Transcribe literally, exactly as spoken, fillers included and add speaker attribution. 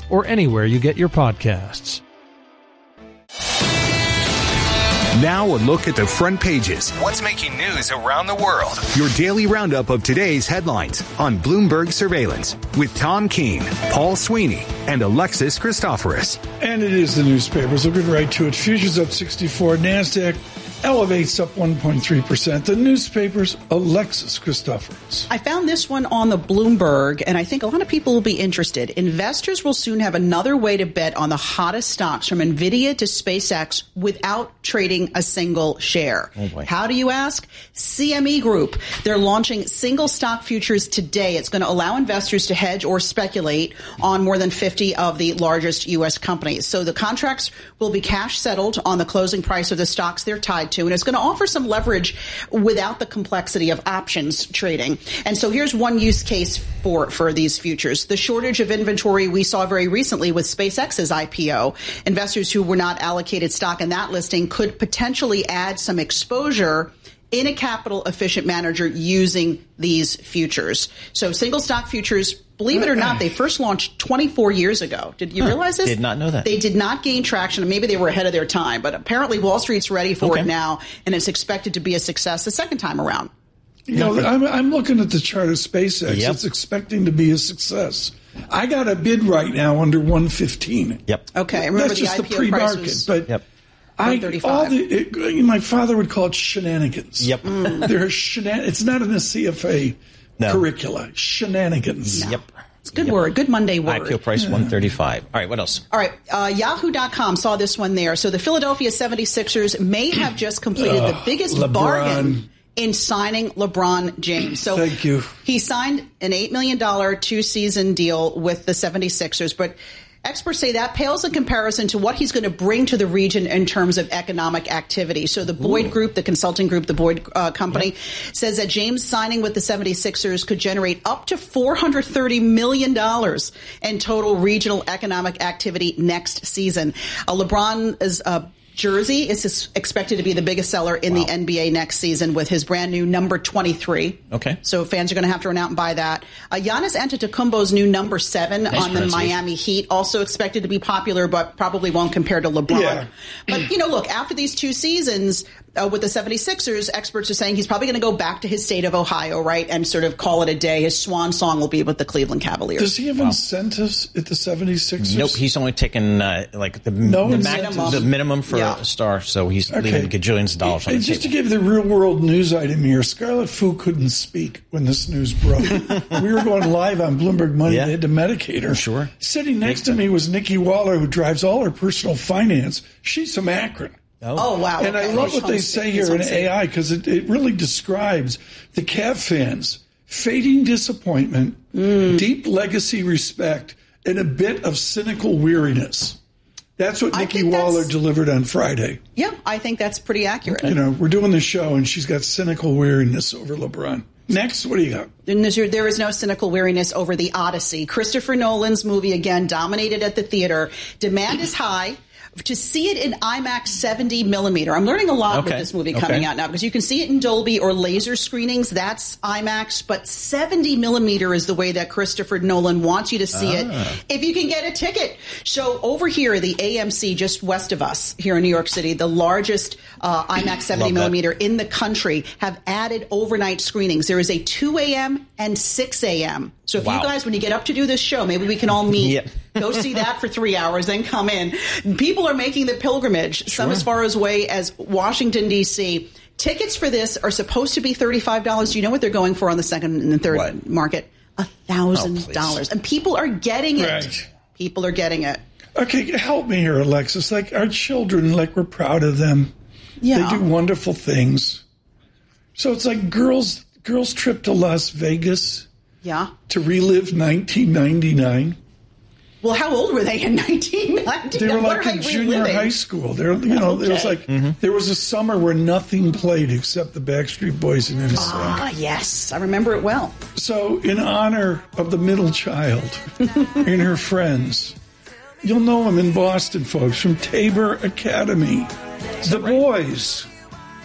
Speaker 1: or anywhere you get your podcasts.
Speaker 2: Now a look at the front pages.
Speaker 3: What's making news around the world?
Speaker 2: Your daily roundup of today's headlines on Bloomberg Surveillance with Tom Keene, Paul Sweeney, and Alexis Christoforous.
Speaker 4: And it is the newspapers. We'll get right to it. Futures up sixty-four. NASDAQ elevates up one point three percent. The newspapers, Alexis Christoforous.
Speaker 5: I found this one on the Bloomberg, and I think a lot of people will be interested. Investors will soon have another way to bet on the hottest stocks from NVIDIA to SpaceX without trading a single share.
Speaker 6: Oh boy.
Speaker 5: How do you ask? C M E Group. They're launching single stock futures today. It's going to allow investors to hedge or speculate on more than fifty of the largest U S companies. So the contracts will be cash settled on the closing price of the stocks they're tied to, and it's going to offer some leverage without the complexity of options trading. And so here's one use case for, for these futures. The shortage of inventory we saw very recently with SpaceX's I P O. Investors who were not allocated stock in that listing could potentially add some exposure in a capital efficient manner using these futures. So single stock futures, believe it or not, they first launched twenty-four years ago. Did you huh, realize this?
Speaker 6: Did not know that.
Speaker 5: They did not gain traction, and maybe they were ahead of their time, but apparently Wall Street's ready for
Speaker 6: okay.
Speaker 5: it now, and it's expected to be a success the second time around.
Speaker 4: You know, I'm, I'm looking at the chart of SpaceX.
Speaker 6: Yep.
Speaker 4: It's expecting to be a success. I got a bid right now under one fifteen.
Speaker 6: Yep.
Speaker 5: Okay. Remember
Speaker 4: That's
Speaker 5: the
Speaker 4: just
Speaker 5: I P O
Speaker 4: the pre-market,
Speaker 5: price was
Speaker 4: but
Speaker 6: yep.
Speaker 4: I, all the, it, my father would call it shenanigans.
Speaker 6: Yep.
Speaker 4: Mm. There are shenan- It's not in the C F A no. curricula. Shenanigans.
Speaker 5: No.
Speaker 6: Yep.
Speaker 5: It's a good
Speaker 6: yep.
Speaker 5: word. Good Monday word.
Speaker 6: I P O price yeah. one thirty-five. All right, what else?
Speaker 5: All right, uh, Yahoo dot com saw this one there. So the Philadelphia seventy-sixers may have just completed
Speaker 4: oh,
Speaker 5: the biggest
Speaker 4: LeBron.
Speaker 5: bargain in signing LeBron James. So
Speaker 4: Thank you.
Speaker 5: He signed an eight million dollars two-season deal with the seventy-sixers, but experts say that pales in comparison to what he's going to bring to the region in terms of economic activity. So the Boyd Ooh. Group, the consulting group, the Boyd uh, company, yep. says that James signing with the seventy-sixers could generate up to four hundred thirty million dollars in total regional economic activity next season. Uh, LeBron is uh, jersey is expected to be the biggest seller in wow. the N B A next season with his brand new number twenty-three.
Speaker 6: Okay.
Speaker 5: So fans are going to have to run out and buy that. Uh, Giannis Antetokounmpo's new number seven nice on the Miami Heat, also expected to be popular, but probably won't compare to LeBron.
Speaker 4: Yeah.
Speaker 5: But, you know, look, after these two seasons uh, with the seventy-sixers, experts are saying he's probably going to go back to his state of Ohio, right, and sort of call it a day. His swan song will be with the Cleveland Cavaliers.
Speaker 4: Does he have wow. incentives at the seventy-sixers?
Speaker 6: Nope. He's only taken uh, like the,
Speaker 4: no
Speaker 6: the, minimum. the minimum for
Speaker 5: yeah.
Speaker 6: a star, so he's okay. leaving gajillions of dollars on
Speaker 4: and
Speaker 6: the
Speaker 4: just
Speaker 6: table.
Speaker 4: to give you the real-world news item here, Scarlett Fu couldn't speak when this news broke. We were going live on Bloomberg Money.
Speaker 6: Yeah.
Speaker 4: They had to medicate her.
Speaker 6: Sure.
Speaker 4: Sitting next to me was Nikki Waller, who drives all her personal finance. She's from Akron.
Speaker 5: Oh, oh wow.
Speaker 4: And
Speaker 5: okay.
Speaker 4: I love what they say here in A I because it, it really describes the Cav fans' fading disappointment, mm. deep legacy respect, and a bit of cynical weariness. That's what Nikki Waller delivered on Friday.
Speaker 5: Yeah, I think that's pretty accurate.
Speaker 4: You know, we're doing the show, and she's got cynical weariness over LeBron. Next, what do you got?
Speaker 5: And there is no cynical weariness over The Odyssey. Christopher Nolan's movie, again, dominated at the theater. Demand is high. To see it in IMAX seventy millimeter. I'm learning a lot
Speaker 6: okay.
Speaker 5: with this movie coming
Speaker 6: okay.
Speaker 5: out now because you can see it in Dolby or laser screenings. That's IMAX, but seventy millimeter is the way that Christopher Nolan wants you to see ah. it if you can get a ticket. So over here, the A M C just west of us here in New York City, the largest uh, IMAX seventy millimeter in the country, have added overnight screenings. There is a two a.m. and six a.m. So if wow. you guys, when you get up to do this show, maybe we can all meet, yep. go see that for three hours, then come in. People are making the pilgrimage, sure. some as far away as Washington, D C. Tickets for this are supposed to be thirty-five dollars. Do you know what they're going for on the second and the third
Speaker 6: what?
Speaker 5: market? one thousand dollars. Oh, and people are getting it.
Speaker 4: Right.
Speaker 5: People are getting it.
Speaker 4: Okay, help me here, Alexis. Like our children, like we're proud of them.
Speaker 5: Yeah.
Speaker 4: They do wonderful things. So it's like girls, girls trip to Las Vegas.
Speaker 5: Yeah.
Speaker 4: To relive nineteen ninety-nine.
Speaker 5: Well, how old were they in nineteen ninety-nine?
Speaker 4: They were like in junior reliving? high school. They're, you know, okay. There was like mm-hmm. there was a summer where nothing played except the Backstreet Boys and NSYNC.
Speaker 5: Ah, yes, I remember it well.
Speaker 4: So, in honor of the middle child and her friends, you'll know them in Boston, folks, from Tabor Academy. The right? Boys.